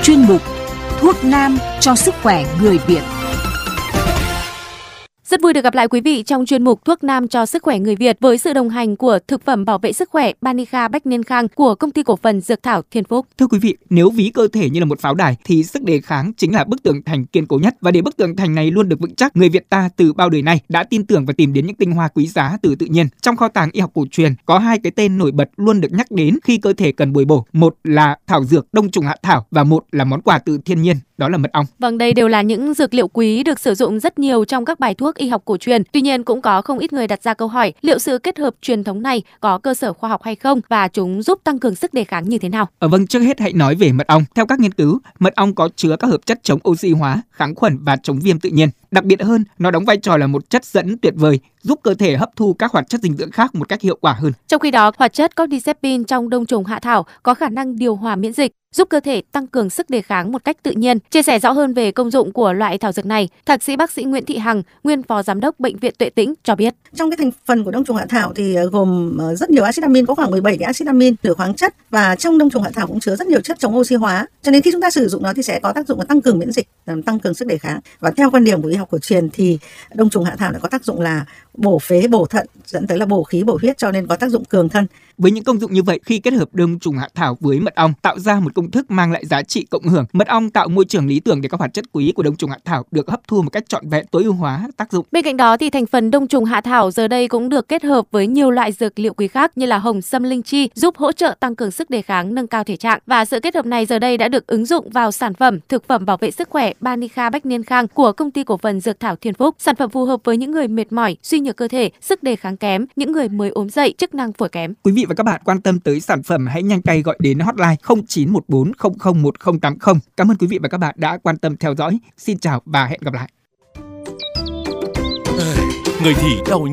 chuyên mục Thuốc nam cho sức khỏe người Việt. Rất vui được gặp lại quý vị trong chuyên mục Thuốc nam cho sức khỏe người Việt với sự đồng hành của thực phẩm bảo vệ sức khỏe Banica Bách Niên Khang của Công ty Cổ phần Dược thảo Thiên Phúc. Thưa quý vị, nếu ví cơ thể như là một pháo đài thì sức đề kháng chính là bức tường thành kiên cố nhất. Và để bức tường thành này luôn được vững chắc, người Việt ta từ bao đời nay đã tin tưởng và tìm đến những tinh hoa quý giá từ tự nhiên. Trong kho tàng y học cổ truyền có hai cái tên nổi bật luôn được nhắc đến khi cơ thể cần bồi bổ. Một là thảo dược đông trùng hạ thảo và một là món quà từ thiên nhiên, đó là mật ong. Vâng, đây đều là những dược liệu quý được sử dụng rất nhiều trong các bài thuốc y học cổ truyền. Tuy nhiên cũng có không ít người đặt ra câu hỏi liệu sự kết hợp truyền thống này có cơ sở khoa học hay không và chúng giúp tăng cường sức đề kháng như thế nào? Vâng, trước hết hãy nói về mật ong. Theo các nghiên cứu, mật ong có chứa các hợp chất chống oxy hóa, kháng khuẩn và chống viêm tự nhiên. Đặc biệt hơn, nó đóng vai trò là một chất dẫn tuyệt vời, giúp cơ thể hấp thu các hoạt chất dinh dưỡng khác một cách hiệu quả hơn. Trong khi đó, hoạt chất cordycepin trong đông trùng hạ thảo có khả năng điều hòa miễn dịch, giúp cơ thể tăng cường sức đề kháng một cách tự nhiên. Chia sẻ rõ hơn về công dụng của loại thảo dược này, Thạc sĩ bác sĩ Nguyễn Thị Hằng, nguyên phó giám đốc Bệnh viện Tuệ Tĩnh cho biết. Trong cái thành phần của đông trùng hạ thảo thì gồm rất nhiều axit amin, có khoảng 17 cái axit amin, nửa khoáng chất, và trong đông trùng hạ thảo cũng chứa rất nhiều chất chống oxy hóa. Cho nên khi chúng ta sử dụng nó thì sẽ có tác dụng là tăng cường miễn dịch, tăng cường sức đề kháng. Và theo quan điểm của y học cổ truyền thì đông trùng hạ thảo lại có tác dụng là bổ phế, bổ thận, dẫn tới là bổ khí, bổ huyết, cho nên có tác dụng cường thân. Với những công dụng như vậy, khi kết hợp đông trùng hạ thảo với mật ong tạo ra một công thức mang lại giá trị cộng hưởng. Mật ong tạo môi trường lý tưởng để các hoạt chất quý của đông trùng hạ thảo được hấp thu một cách trọn vẹn, tối ưu hóa tác dụng. Bên cạnh đó thì thành phần đông trùng hạ thảo giờ đây cũng được kết hợp với nhiều loại dược liệu quý khác như là hồng sâm linh chi, giúp hỗ trợ tăng cường sức đề kháng, nâng cao thể trạng. Và sự kết hợp này giờ đây đã được ứng dụng vào sản phẩm thực phẩm bảo vệ sức khỏe Banica Bách Niên Khang của Công ty Cổ phần Dược thảo Thiên Phúc. Sản phẩm phù hợp với những người mệt mỏi, suy nhược cơ thể, sức đề kháng kém, những người mới ốm dậy, chức năng phổi kém. Quý vị và các bạn quan tâm tới sản phẩm hãy nhanh tay gọi đến hotline 0914 00 1080. Cảm ơn quý vị và các bạn đã quan tâm theo dõi. Xin chào và hẹn gặp lại. Người thì đau